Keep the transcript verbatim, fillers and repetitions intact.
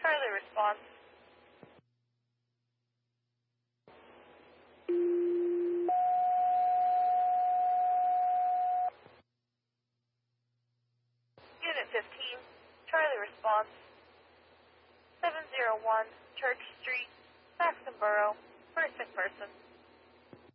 Charlie response. Unit fifteen, Charlie response. seven zero one Church Street, Saxon Borough, Person Person.